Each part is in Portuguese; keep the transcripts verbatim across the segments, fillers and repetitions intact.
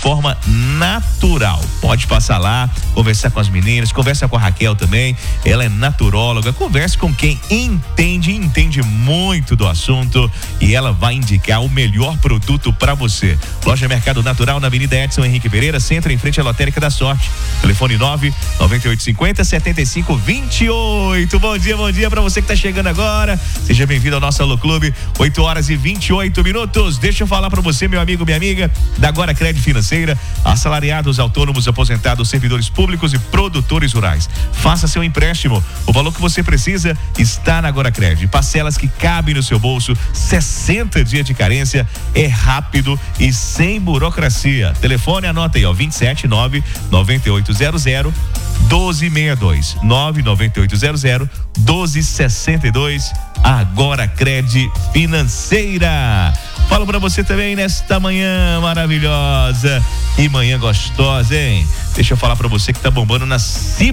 forma natural. Pode passar lá, conversar com as meninas, conversa com a Raquel também, ela é naturóloga, converse com quem entende, entende muito do assunto e ela vai indicar o melhor produto para você. Loja Mercado Natural na Avenida Edson Henrique Pereira, centro, em frente à Lotérica da Sorte. Telefone nove nove oito cinco zero sete cinco dois oito. Bom dia, bom dia para você que tá chegando agora. Seja bem-vindo ao nosso Alô Clube. oito horas e vinte e oito minutos. Deixa eu falar para você, meu amigo, minha amiga, da Agora Crédito Financeira, assalariados, autônomos, aposentados, servidores públicos e produtores rurais. Faça seu empréstimo. O valor que você precisa está na Agora Crédito. Parcelas que cabem no seu bolso, sessenta dias de carência, é rápido e sem burocracia. Telefone, anota aí, ó, vinte e sete nove nove oito zero zero doze sessenta e dois, nove nove oito zero zero doze sessenta e dois. Agora Crédito Financeira. Falo pra você também nesta manhã maravilhosa e manhã gostosa, hein? Deixa eu falar pra você que tá bombando na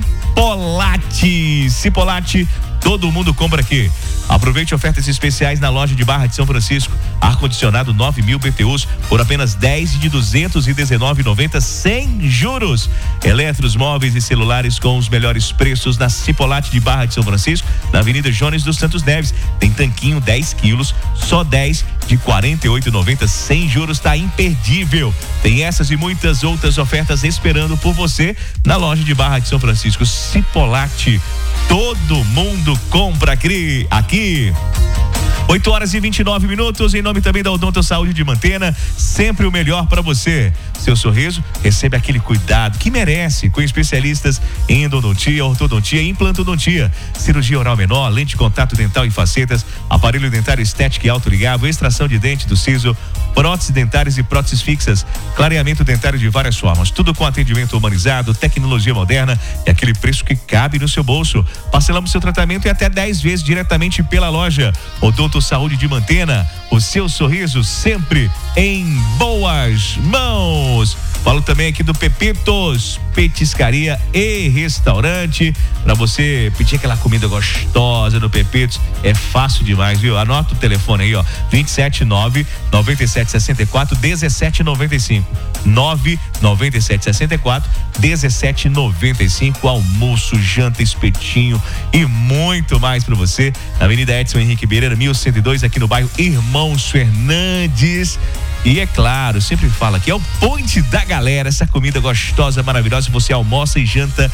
Cipolate. Cipolate, todo mundo compra aqui. Aproveite ofertas especiais na loja de Barra de São Francisco. Ar-condicionado nove mil B T Us por apenas dez de duzentos e dezenove reais e noventa centavos sem juros. Eletros, móveis e celulares com os melhores preços na Cipolate de Barra de São Francisco, na Avenida Jones dos Santos Neves. Tem tanquinho dez quilos, só dez de quarenta e oito reais e noventa centavos sem juros, tá imperdível. Tem essas e muitas outras ofertas esperando por você na loja de Barra de São Francisco. Cipolate, todo mundo compra aqui. aqui. oito horas e vinte e nove minutos, em nome também da Odonto Saúde de Mantena, sempre o melhor para você. Seu sorriso recebe aquele cuidado que merece, com especialistas em endodontia, ortodontia e implantodontia, cirurgia oral menor, lente de contato dental e facetas, aparelho dentário estético e autoligável, extração de dente do siso, próteses dentárias e próteses fixas, clareamento dentário de várias formas, tudo com atendimento humanizado, tecnologia moderna e aquele preço que cabe no seu bolso. Parcelamos seu tratamento em até dez vezes diretamente pela loja. Odonto Saúde de Mantena, o seu sorriso sempre em boas mãos. Falo também aqui do Pepitos Petiscaria e Restaurante, para você pedir aquela comida gostosa do Pepitos, é fácil demais, viu? Anota o telefone aí, ó, vinte e sete nove nove sete seis quatro um sete nove cinco, nove nove sete seis quatro um sete nove cinco. Almoço, janta, espetinho e muito mais para você na Avenida Edson Henrique Pereira, mil cento e dois, aqui no bairro Irmãos Fernandes. E é claro, sempre fala que é o ponte da galera, essa comida gostosa, maravilhosa, você almoça e janta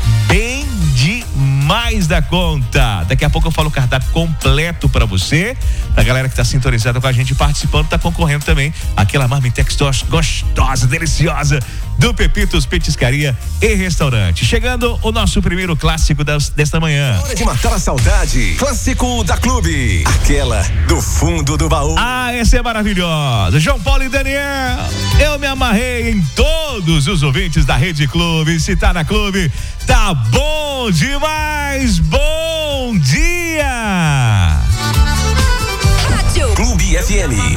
bem demais da conta. Daqui a pouco eu falo o cardápio completo pra você, a galera que tá sintonizada com a gente participando, tá concorrendo também aquela marmitex gostosa, deliciosa do Pepitos Petiscaria e Restaurante. Chegando o nosso primeiro clássico das, desta manhã. Hora de matar a saudade. Clássico da Clube. Aquela do fundo do baú. Ah, essa é maravilhosa. João Paulo e Daniel, eu me amarrei em todos os ouvintes da Rede Clube. Se tá na Clube, tá bom demais. Bom dia. Rádio Clube F M.